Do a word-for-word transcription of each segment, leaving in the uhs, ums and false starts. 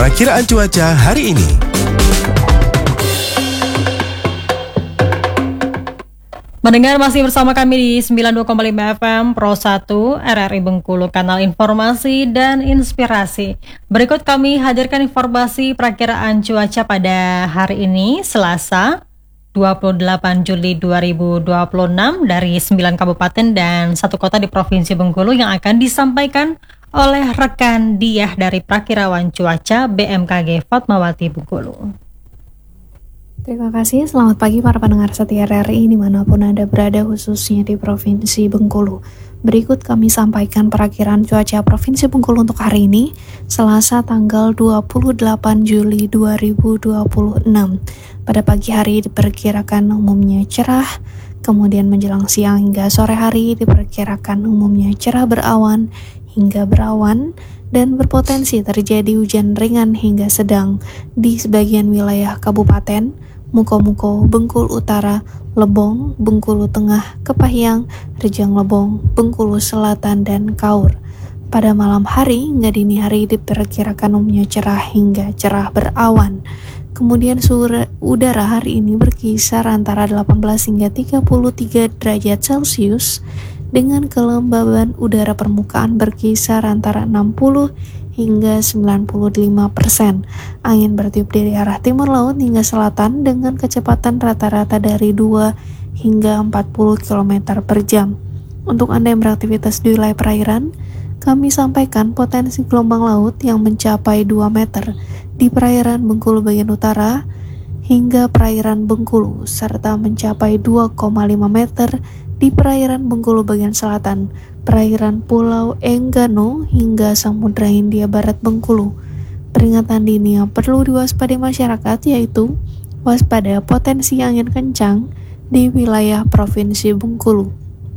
Perakiraan cuaca hari ini. Mendengar masih bersama kami di sembilan puluh dua koma lima F M Pro satu R R I Bengkulu, kanal informasi dan inspirasi. Berikut kami hadirkan informasi perakiraan cuaca pada hari ini, Selasa, dua puluh delapan Juli dua ribu dua puluh enam dari sembilan kabupaten dan satu kota di Provinsi Bengkulu yang akan disampaikan oleh rekan Diah dari Perakiraan Cuaca B M K G Fatmawati Bengkulu. Terima kasih, selamat pagi para pendengar setia R R I dimanapun Anda berada, khususnya di Provinsi Bengkulu. Berikut kami sampaikan perakiraan cuaca Provinsi Bengkulu untuk hari ini, Selasa tanggal dua puluh delapan Juli dua ribu dua puluh enam. Pada pagi hari diperkirakan umumnya cerah, kemudian menjelang siang hingga sore hari diperkirakan umumnya cerah berawan hingga berawan, dan berpotensi terjadi hujan ringan hingga sedang di sebagian wilayah kabupaten Muko-Muko, Bengkulu Utara, Lebong, Bengkulu Tengah, Kepahyang, Rejang Lebong, Bengkulu Selatan, dan Kaur. Pada malam hari hingga dini hari diperkirakan umumnya cerah hingga cerah berawan. Kemudian suhu udara hari ini berkisar antara delapan belas hingga tiga puluh tiga derajat Celcius, dengan kelembaban udara permukaan berkisar antara enam puluh hingga sembilan puluh lima persen. Angin bertiup dari arah timur laut hingga selatan dengan kecepatan rata-rata dari dua hingga empat puluh kilometer per jam. Untuk Anda yang beraktivitas di wilayah perairan, kami sampaikan potensi gelombang laut yang mencapai dua meter di perairan Bengkulu bagian utara hingga perairan Bengkulu, serta mencapai dua koma lima meter di perairan Bengkulu bagian selatan, perairan Pulau Enggano hingga Samudra Hindia Barat Bengkulu. Peringatan dini yang perlu diwaspadai masyarakat yaitu waspada potensi angin kencang di wilayah Provinsi Bengkulu.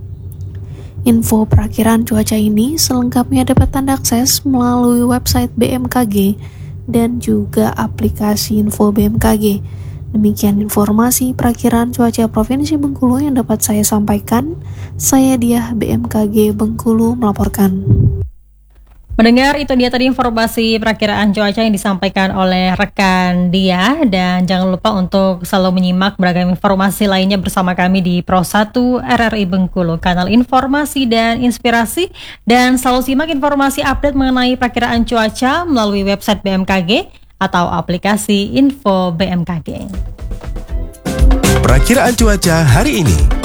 Info perakiraan cuaca ini selengkapnya dapat Anda akses melalui website B M K G dan juga aplikasi info B M K G. Demikian informasi perakiraan cuaca Provinsi Bengkulu yang dapat saya sampaikan. Saya Diah B M K G Bengkulu melaporkan. Mendengar itu dia tadi informasi perakiraan cuaca yang disampaikan oleh rekan Diah, dan jangan lupa untuk selalu menyimak beragam informasi lainnya bersama kami di Pro satu R R I Bengkulu, kanal informasi dan inspirasi, dan selalu simak informasi update mengenai perakiraan cuaca melalui website B M K G atau aplikasi info B M K G. Perakiraan cuaca hari ini.